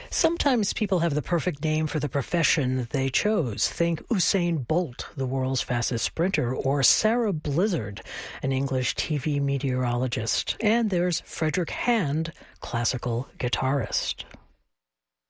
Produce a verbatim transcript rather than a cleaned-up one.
Sometimes people have the perfect name for the profession that they chose. Think Usain Bolt, the world's fastest sprinter, or Sarah Blizzard, an English T V meteorologist. And there's Frederick Hand, classical guitarist.